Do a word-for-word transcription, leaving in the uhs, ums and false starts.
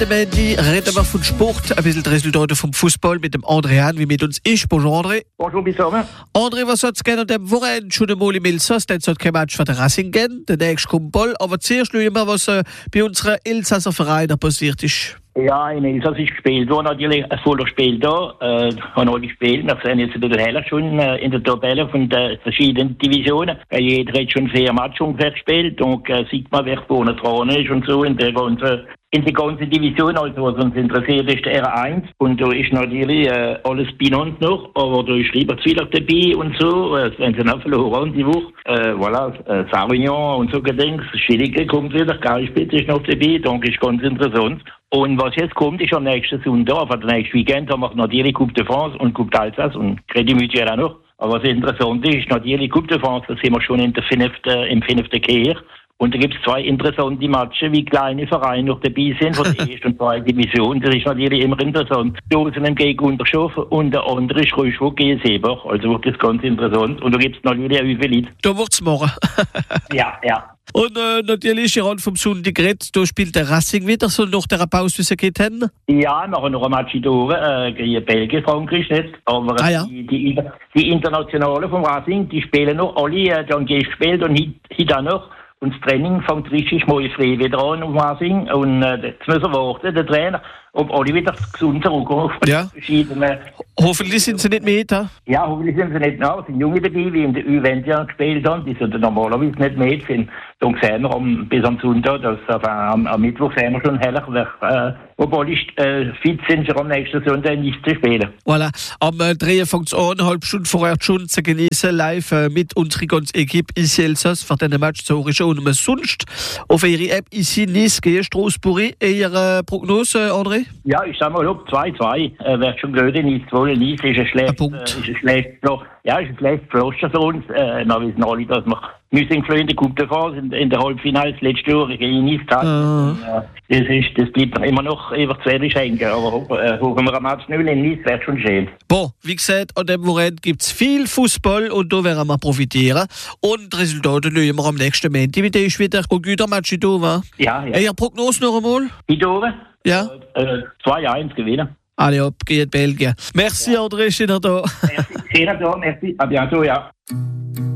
Mandy reden wir von Sport, ein bisschen die Resultate vom Fußball mit dem André Hahn, wie mit uns ist. Bonjour André. Bonjour zusammen. André, was hat es gerne an dem Wochenende schon einmal im Elsass? Dann hat kein Match für den Racing gehen, der nächste kommt bald. Aber zuerst schauen wir mal, was äh, bei unseren Elsasser Vereinen passiert ist. Ja, in Elsass ist gespielt worden, natürlich ein voller Spiel da. Äh, haben alle gespielt. Wir sehen jetzt ein bisschen heller schon äh, in der Tabelle von den verschiedenen Divisionen. Äh, jeder hat schon vier Matches ungefähr gespielt und äh, sieht man, wer vorne dran ist und so in der ganzen in die ganze Division, also was uns interessiert, ist der R eins. Und da ist natürlich äh, alles benannt noch, aber da ist Lieberzwiller dabei und so. Äh, wenn sie noch verloren die Woche. Äh, voilà, äh, Savignon und so Gedings. Schillige kommt wieder, Geilspitze ist noch dabei, donc ist ganz interessant. Und was jetzt kommt, ist am nächsten Sonntag, auf dem nächsten Weekend, haben wir natürlich Coupe de France und Coupe d'Alsace und Crédit Mutuel auch noch. Aber was interessant ist, natürlich Coupe de France, da sind wir schon in der fünften, im fünften Kehr. Und da gibt es zwei interessante Matches, wie kleine Vereine noch dabei sind von der ersten und zweiten Division. Das ist natürlich immer interessant. Dosen gegen Unterschofen und der andere ist Röschwog gegen Seebach. Also wird das ganz interessant. Und da gibt es natürlich auch wie viele Leute. Da wird's morgen. Ja, ja. Und äh, natürlich, Iran vom Sonntag geredet, da spielt der Racing wieder, so nach der Pause, wie sie geht haben. Ja, wir haben noch ein Match durch, äh, gegen Belgien, Frankreich nicht. Aber ah, ja. die, die, die Internationalen vom Racing, die spielen noch alle, äh, die haben gespielt und heute auch noch. Und das Training fängt richtig mal frei wieder an auf Racing. Und äh, jetzt müssen wir warten, der Trainer, ob alle wieder gesund zurückkommen. Ja. Hoffentlich sind sie nicht mehr da. Ja, hoffentlich sind sie nicht mehr. Es sind Junge dabei, die in der Ü zwanzig gespielt haben, die sind normalerweise nicht mehr sind. Dann sehen wir am, bis am Sonntag, dass, äh, am, am Mittwoch sehen wir schon heller, wer, äh, obwohl ich äh, fit sind, schon am nächsten Sonntag nicht zu spielen. Voilà. Am äh, Drehen fängt es an, eine halbe Stunde vorher schon zu genießen, live äh, mit unserer ganzen Equipe in Elsass für diesen Match zu hören. Und sonst auf ihre App ici Nice gegen Strasbourg. Ihre Prognose, André? Ja, ich sag mal, ob zwei zwei äh, wäre schon blöd, Nice zwei Nice ist ein schlecht, ein äh, ist ein schlecht, ja, ist ein schlecht Pflaster für uns. Äh, wir wissen alle, dass wir müssen in der Coupe de France in, in der Halbfinale das letzte Jahr gegen Nice hatten. Uh. Das, ist, das bleibt immer noch über zwei schenken, aber äh, hoffen wir am Match null in Nice, wäre schon schön. Bon, wie gesagt, an dem Wochenende gibt es viel Fußball und da werden wir profitieren. Und die Resultate schauen wir am nächsten Montag. Mit dem ist wieder ein guter Match da, wa? Ja, ja. Ihre Prognose noch einmal? Hier ja. Äh, zwei eins gewinnen. Allez hop, geht Belgien. Merci ja. André, schön da. Merci, schön da, merci. À bientôt, ja.